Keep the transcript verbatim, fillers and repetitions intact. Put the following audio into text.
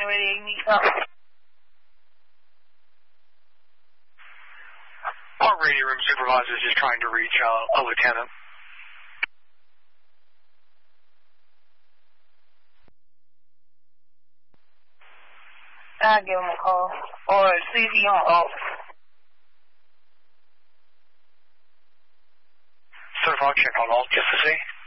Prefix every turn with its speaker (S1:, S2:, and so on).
S1: where they need something.
S2: Our radio room supervisor is just trying to reach uh, a lieutenant.
S1: I'll give him a call. Or see if he on off.
S2: Certified check on all, just to see.